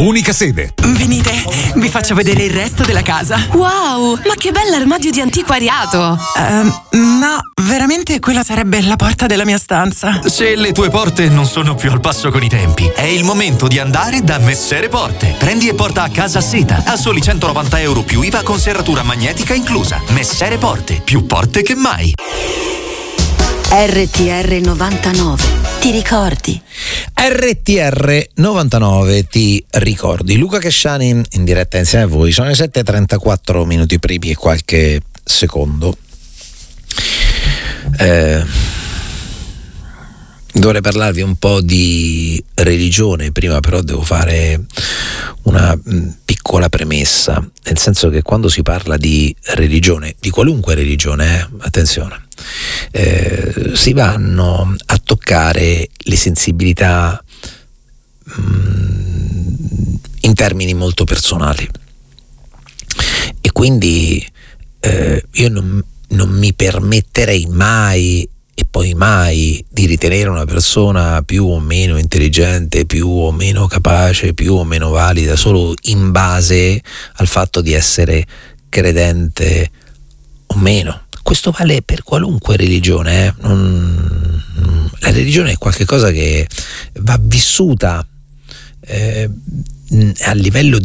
unica sede. Venite, vi faccio vedere il resto della casa. Wow, ma che bell'armadio di antiquariato. No, veramente quella sarebbe la porta della mia stanza. Se le tue porte non sono più al passo con i tempi, è il momento di andare da Messere Porte. Prendi e porta a casa seta a soli €190 più IVA con serratura magnetica inclusa. Messere Porte, più porte che mai. RTR 99, ti ricordi? RTR 99, ti ricordi. Luca Casciani in diretta insieme a voi. Sono le 7:34 minuti primi e qualche secondo. Dovrei parlarvi un po' di religione, prima però devo fare una piccola premessa, nel senso che quando si parla di religione, di qualunque religione, attenzione, si vanno a toccare le sensibilità in termini molto personali, e quindi io non mi permetterei mai e poi mai di ritenere una persona più o meno intelligente, più o meno capace, più o meno valida solo in base al fatto di essere credente o meno. Questo vale per qualunque religione. La religione è qualcosa che va vissuta a livello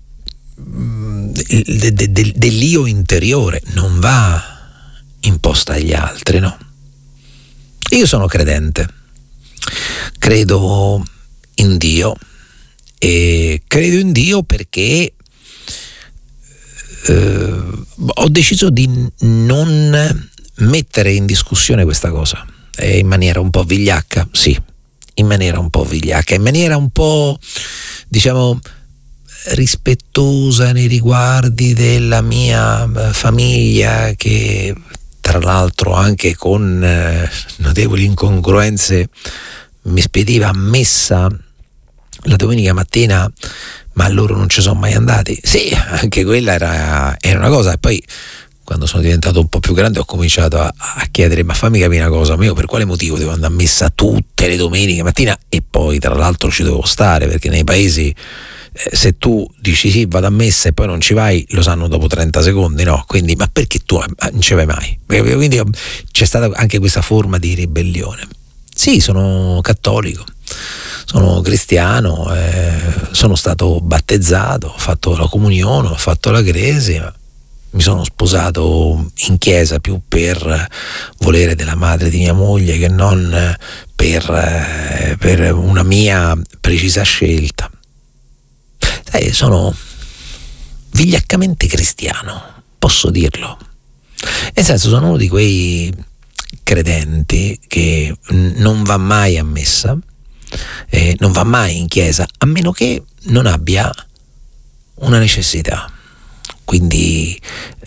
dell'io interiore, non va imposta agli altri, no? Io sono credente, credo in Dio, e credo in Dio perché ho deciso di non mettere in discussione questa cosa, in maniera un po' vigliacca, sì, in maniera un po' vigliacca, in maniera un po', diciamo, rispettosa nei riguardi della mia famiglia, che tra l'altro anche con notevoli incongruenze mi spediva a messa la domenica mattina, ma loro non ci sono mai andati. Sì, anche quella era una cosa. E poi quando sono diventato un po' più grande ho cominciato a chiedere: ma fammi capire una cosa, ma io per quale motivo devo andare a messa tutte le domeniche mattina? E poi tra l'altro ci devo stare, perché nei paesi se tu dici sì, vado a messa e poi non ci vai, lo sanno dopo 30 secondi, no? Quindi, ma perché tu non ci vai mai? Quindi c'è stata anche questa forma di ribellione. Sì, sono cattolico, sono cristiano, sono stato battezzato, ho fatto la comunione, ho fatto la cresima, mi sono sposato in chiesa più per volere della madre di mia moglie che non per una mia precisa scelta. Sono vigliaccamente cristiano, posso dirlo. Nel senso, sono uno di quei credenti che non va mai a messa, non va mai in chiesa, a meno che non abbia una necessità. Quindi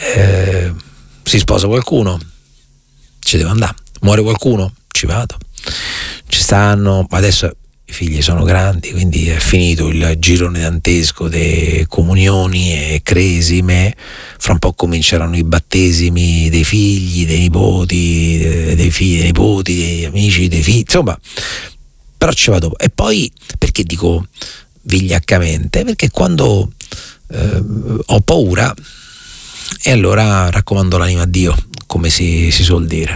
si sposa qualcuno, ci devo andare. Muore qualcuno, ci vado. Ci stanno, adesso i figli sono grandi, quindi è finito il girone dantesco delle comunioni e cresime. Fra un po' cominceranno i battesimi dei figli, dei nipoti, dei figli, dei nipoti, degli amici, dei figli, insomma. Però ci vado. E poi perché dico vigliaccamente? Perché quando ho paura, e allora raccomando l'anima a Dio, come si suol dire,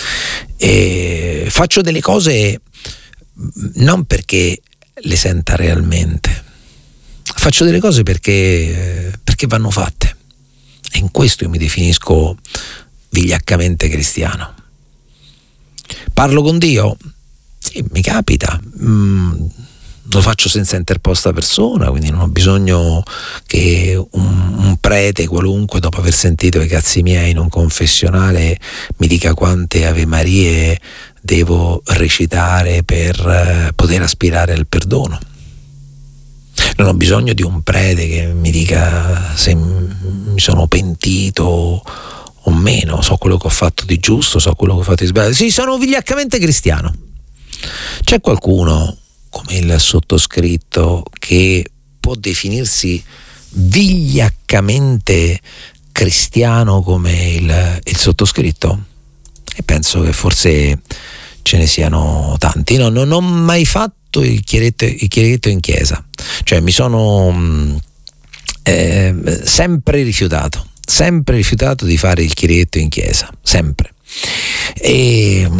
e faccio delle cose non perché le senta realmente, faccio delle cose perché vanno fatte, e in questo io mi definisco vigliaccamente cristiano. Parlo con Dio? Sì, mi capita, lo faccio senza interposta persona, quindi non ho bisogno che un prete qualunque, dopo aver sentito i cazzi miei in un confessionale, mi dica quante Ave Marie devo recitare per poter aspirare al perdono. Non ho bisogno di un prete che mi dica se mi sono pentito o meno, so quello che ho fatto di giusto, so quello che ho fatto di sbagliato. Sì, sono vigliaccamente cristiano. C'è qualcuno come il sottoscritto che può definirsi vigliaccamente cristiano come il sottoscritto? E penso che forse ce ne siano tanti. No, non ho mai fatto il chieretto in chiesa, Cioè mi sono sempre rifiutato di fare il chierietto in chiesa, sempre. E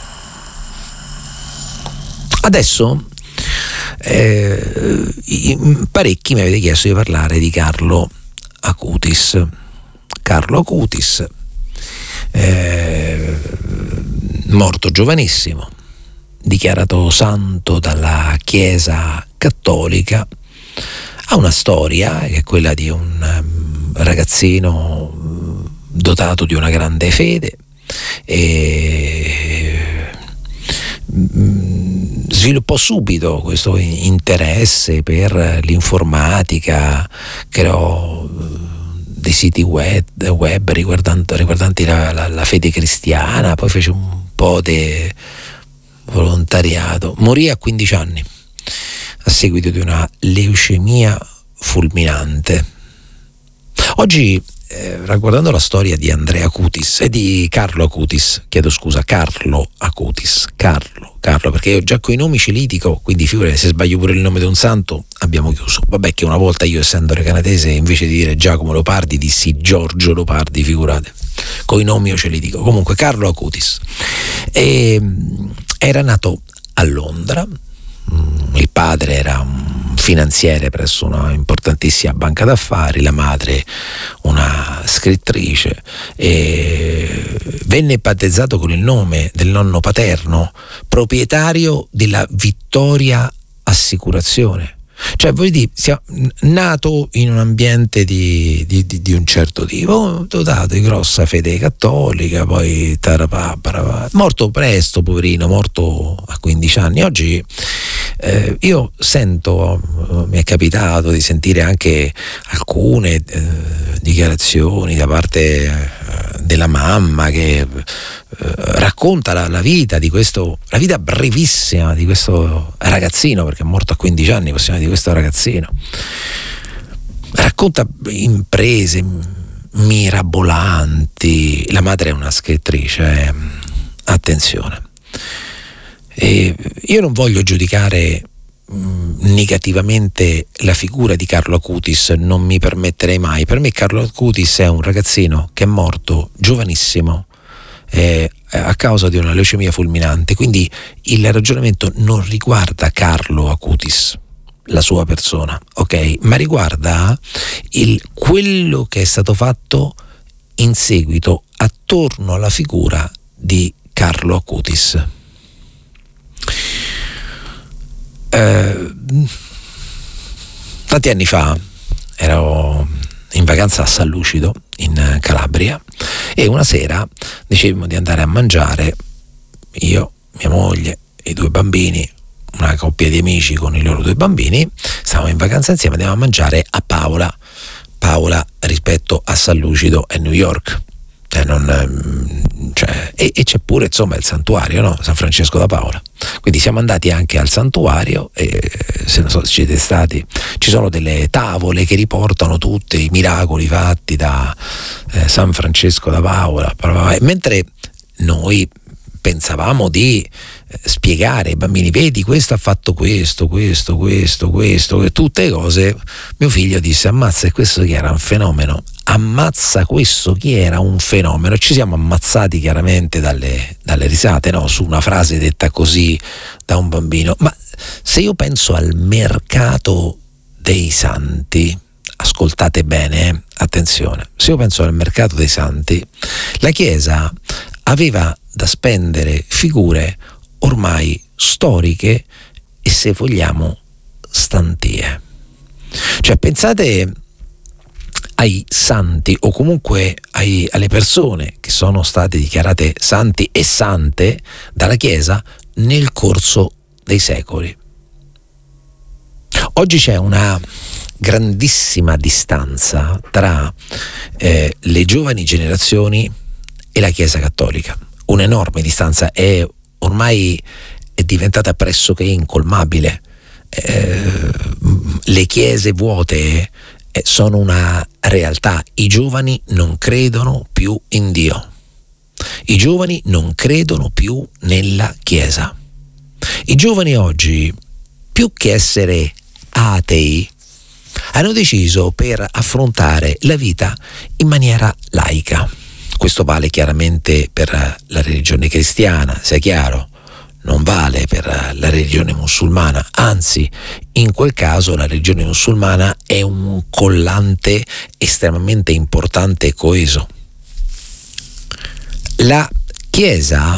adesso parecchi mi avete chiesto di parlare di Carlo Acutis. Carlo Acutis, morto giovanissimo, dichiarato santo dalla Chiesa Cattolica, ha una storia che è quella di un ragazzino dotato di una grande fede e sviluppò subito questo interesse per l'informatica, creò dei siti web riguardanti la fede cristiana, poi fece un po' di volontariato, morì a 15 anni a seguito di una leucemia fulminante. Oggi, riguardando la storia di Andrea Acutis e di Carlo Acutis, Carlo Acutis, perché io già con i nomi ci litigo, quindi figurati, se sbaglio pure il nome di un santo abbiamo chiuso. Vabbè, che una volta io, essendo recanatese, invece di dire Giacomo Leopardi dissi Giorgio Leopardi, figurate, con i nomi io ce li dico. Comunque Carlo Acutis era nato a Londra. Il padre era un finanziere presso una importantissima banca d'affari, la madre una scrittrice, e venne battezzato con il nome del nonno paterno, proprietario della Vittoria Assicurazione. Cioè, voi dite, sia nato in un ambiente di un certo tipo, dotato di grossa fede cattolica, poi morto presto, poverino, morto a 15 anni. Oggi io sento, mi è capitato di sentire anche alcune dichiarazioni da parte della mamma che racconta la vita di questo, la vita brevissima di questo ragazzino, perché è morto a 15 anni, possiamo dire, di questo ragazzino. Racconta imprese mirabolanti. La madre è una scrittrice, attenzione. E io non voglio giudicare negativamente la figura di Carlo Acutis, non mi permetterei mai. Per me Carlo Acutis è un ragazzino che è morto giovanissimo a causa di una leucemia fulminante, quindi il ragionamento non riguarda Carlo Acutis, la sua persona, ok? Ma riguarda quello che è stato fatto in seguito attorno alla figura di Carlo Acutis. Tanti anni fa ero in vacanza a San Lucido in Calabria e una sera decidemmo di andare a mangiare, io, mia moglie e i 2 bambini, una coppia di amici con i loro 2 bambini, stavamo in vacanza insieme, andiamo a mangiare a Paola rispetto a San Lucido e New York. E c'è pure, insomma, il santuario, no? San Francesco da Paola. Quindi siamo andati anche al santuario e, se non so se siete stati, ci sono delle tavole che riportano tutti i miracoli fatti da San Francesco da Paola. Mentre noi pensavamo di spiegare ai bambini, vedi, questo ha fatto questo, tutte cose, mio figlio disse, ammazza, questo chi era un fenomeno, ammazza questo chi era un fenomeno. Ci siamo ammazzati chiaramente dalle risate, no? Su una frase detta così da un bambino. Ma se io penso al mercato dei santi, ascoltate bene, attenzione, se io penso al mercato dei santi, la Chiesa aveva da spendere figure ormai storiche e, se vogliamo, stantie. Cioè, pensate ai santi, o comunque alle persone che sono state dichiarate santi e sante dalla Chiesa nel corso dei secoli. Oggi c'è una grandissima distanza tra le giovani generazioni e la Chiesa cattolica, un'enorme distanza, ormai è diventata pressoché incolmabile. Le chiese vuote sono una realtà. I giovani non credono più in Dio, i giovani non credono più nella Chiesa. I giovani oggi, più che essere atei hanno deciso per affrontare la vita in maniera laica. Questo vale chiaramente per la religione cristiana, sia chiaro, non vale per la religione musulmana, anzi, in quel caso la religione musulmana è un collante estremamente importante e coeso. La Chiesa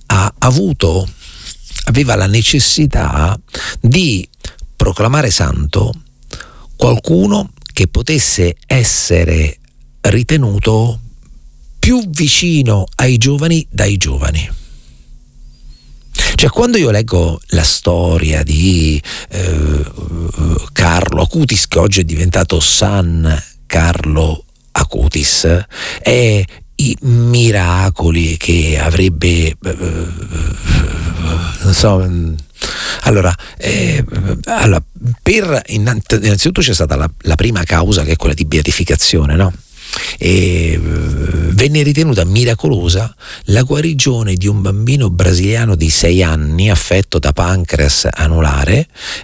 aveva la necessità di proclamare santo qualcuno che potesse essere ritenuto più vicino ai giovani dai giovani. Cioè, quando io leggo la storia di Carlo Acutis, che oggi è diventato San Carlo Acutis, e i miracoli che avrebbe non so, innanzitutto c'è stata la prima causa, che è quella di beatificazione, no? E venne ritenuta miracolosa la guarigione di un bambino brasiliano di 6 anni affetto da pancreas anulare,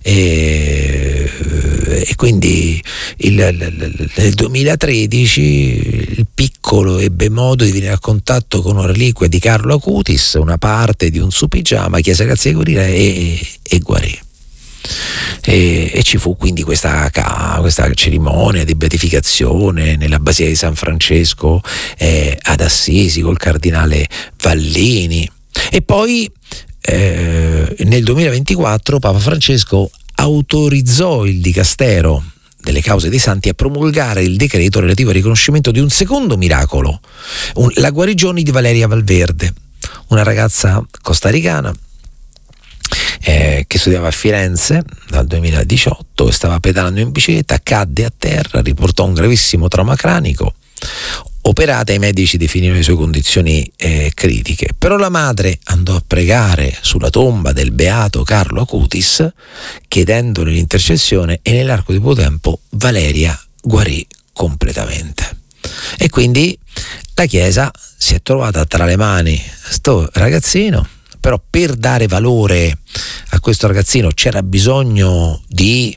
e quindi nel 2013 il piccolo ebbe modo di venire a contatto con una reliquia di Carlo Acutis, una parte di un suo pigiama, chiese grazie di guarire e guarì. E ci fu quindi questa cerimonia di beatificazione nella Basilica di San Francesco ad Assisi col cardinale Vallini, e poi nel 2024 Papa Francesco autorizzò il Dicastero delle cause dei santi a promulgare il decreto relativo al riconoscimento di un secondo miracolo, la guarigione di Valeria Valverde, una ragazza costaricana che studiava a Firenze dal 2018 e stava pedalando in bicicletta, cadde a terra, riportò un gravissimo trauma cranico. Operata, i medici definirono le sue condizioni critiche, però la madre andò a pregare sulla tomba del beato Carlo Acutis chiedendone l'intercessione, e nell'arco di poco tempo Valeria guarì completamente. E quindi la Chiesa si è trovata tra le mani sto ragazzino. Però per dare valore a questo ragazzino c'era bisogno di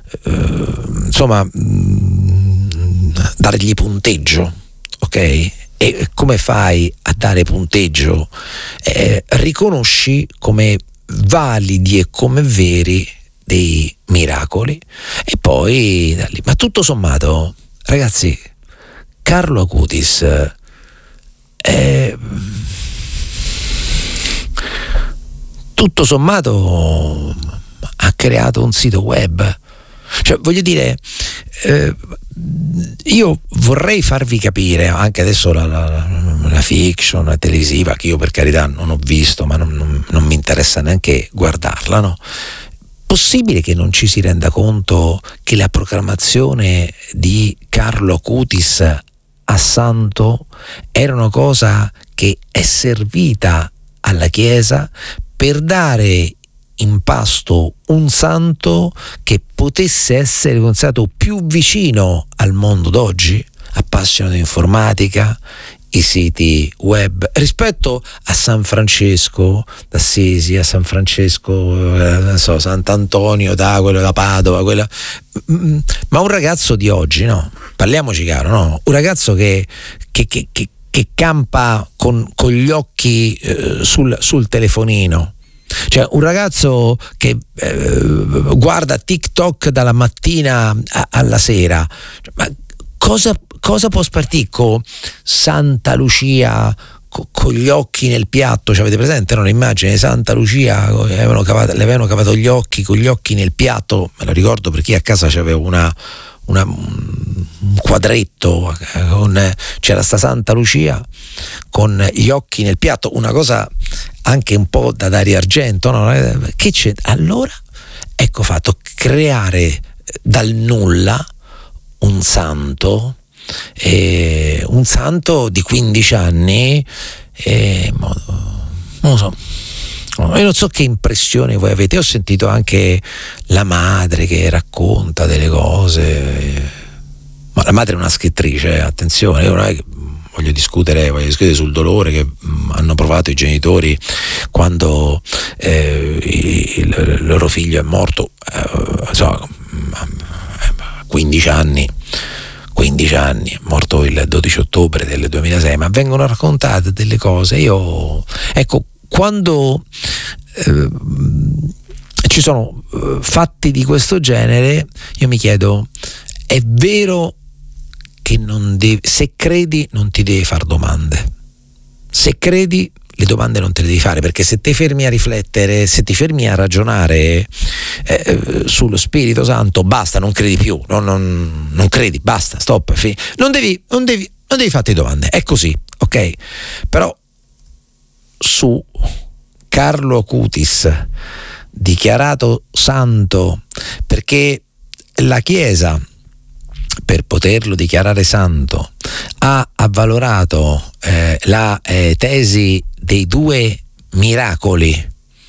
dargli punteggio, ok? E come fai a dare punteggio? Riconosci come validi e come veri dei miracoli, e poi da lì. Ma tutto sommato, ragazzi, Carlo Acutis tutto sommato ha creato un sito web. Cioè, voglio dire, io vorrei farvi capire, anche adesso la fiction televisiva, che io per carità non ho visto, ma non mi interessa neanche guardarla, no? Possibile che non ci si renda conto che la proclamazione di Carlo Acutis a santo era una cosa che è servita alla Chiesa per dare in pasto un santo che potesse essere considerato più vicino al mondo d'oggi, appassionato di informatica, i siti web, rispetto a San Francesco d'Assisi, a San Francesco, Sant'Antonio da Padova, ma un ragazzo di oggi, no? Parliamoci chiaro, no? Un ragazzo che campa con gli occhi sul telefonino, cioè un ragazzo che guarda TikTok dalla mattina alla sera. Ma cosa può spartire con Santa Lucia con gli occhi nel piatto? Cioè, avete presente, no? L'immagine di Santa Lucia, le avevano cavato gli occhi con gli occhi nel piatto. Me lo ricordo perché a casa c'avevo un quadretto c'era sta Santa Lucia con gli occhi nel piatto, una cosa anche un po' da Dario Argento, no? Che c'è? Allora, ecco fatto, creare dal nulla un santo di 15 anni, non lo so. Io non so che impressione voi avete. Ho sentito anche la madre che racconta delle cose, ma la madre è una scrittrice, attenzione, io non è che voglio discutere sul dolore che hanno provato i genitori quando il loro figlio è morto. 15 anni, morto il 12 ottobre del 2006, ma vengono raccontate delle cose. Io, ecco, quando ci sono fatti di questo genere, io mi chiedo, è vero che se credi non ti devi fare domande? Se credi, le domande non te le devi fare, perché se ti fermi a riflettere, se ti fermi a ragionare sullo Spirito Santo, basta, non credi più, non credi, basta, stop, non devi farti domande, è così, ok? Però su Carlo Acutis, dichiarato santo, perché la Chiesa, per poterlo dichiarare santo, ha avvalorato la tesi dei 2 miracoli.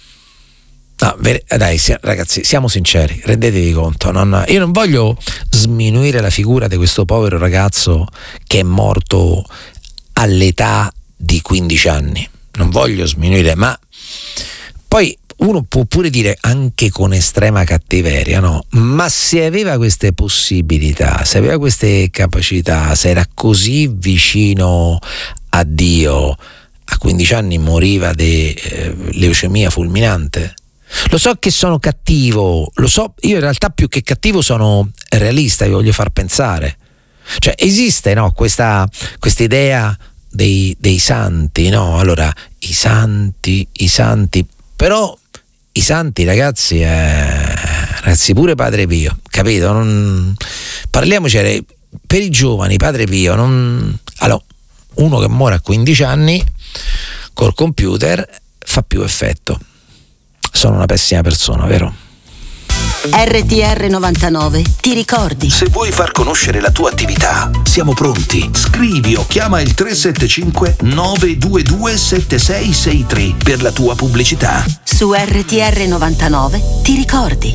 No, dai, ragazzi, siamo sinceri, rendetevi conto. Io non voglio sminuire la figura di questo povero ragazzo che è morto all'età di 15 anni. Non voglio sminuire, ma poi uno può pure dire, anche con estrema cattiveria, no? Ma se aveva queste possibilità, se aveva queste capacità, se era così vicino a Dio, a 15 anni moriva di leucemia fulminante. Lo so che sono cattivo, lo so, io in realtà più che cattivo sono realista, vi voglio far pensare. Cioè esiste, no, questa idea dei santi, no? Allora, i santi, però i santi, ragazzi, pure Padre Pio, capito? Parliamoci, per i giovani, Padre Pio, allora, uno che muore a 15 anni col computer fa più effetto. Sono una pessima persona, vero? RTR 99, ti ricordi? Se vuoi far conoscere la tua attività, siamo pronti. Scrivi o chiama il 375 922 7663 per la tua pubblicità. Su RTR 99, ti ricordi?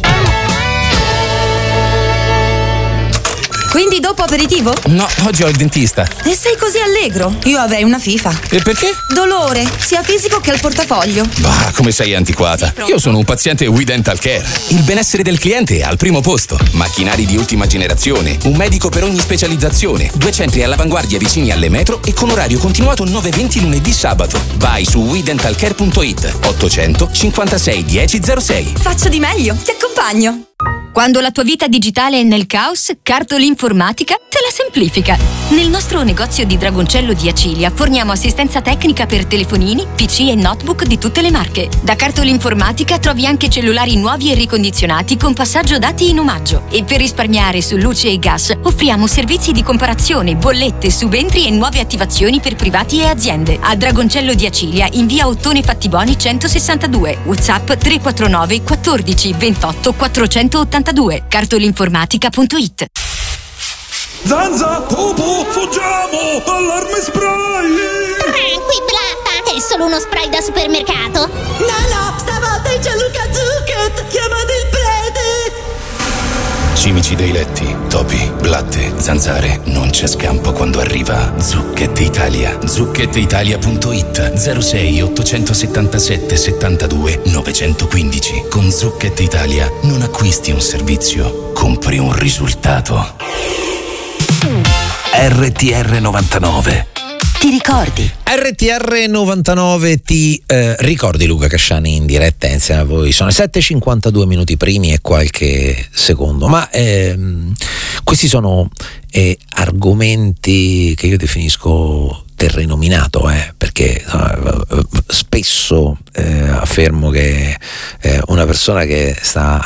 Quindi dopo aperitivo? No, oggi ho il dentista. E sei così allegro? Io avrei una FIFA. E perché? Dolore, sia fisico che al portafoglio. Bah, come sei antiquata. Io sono un paziente We Dental Care. Il benessere del cliente è al primo posto. Macchinari di ultima generazione, un medico per ogni specializzazione, 2 centri all'avanguardia vicini alle metro e con orario continuato 9-20 lunedì sabato. Vai su WeDentalCare.it 800 56 1006. Faccio di meglio, ti accompagno. Quando la tua vita digitale è nel caos, Cartol Informatica te la semplifica. Nel nostro negozio di Dragoncello di Acilia forniamo assistenza tecnica per telefonini, PC e notebook di tutte le marche. Da Cartol Informatica trovi anche cellulari nuovi e ricondizionati con passaggio dati in omaggio. E per risparmiare su luce e gas offriamo servizi di comparazione, bollette, subentri e nuove attivazioni per privati e aziende. A Dragoncello di Acilia in via Ottone Fattiboni 162, WhatsApp 349 14 28 482. Cartolinformatica.it. Zanza, topo, fuggiamo! Allarme spray! Tranqui, Blatta, è solo uno spray da supermercato. No, stavolta è Gianluca Zucchet, chiamate il prete! Cimici dei letti, topi, blatte, zanzare, non c'è scampo quando arriva Zucchet Italia. ZucchetItalia.it 06 877 72 915. Con Zucchet Italia non acquisti un servizio, compri un risultato. RTR 99. Ti ricordi? RTR 99 ti ricordi, Luca Casciani in diretta insieme a voi. Sono 7:52 minuti primi e qualche secondo, ma questi sono argomenti che io definisco terreno minato, perché spesso affermo che una persona che sta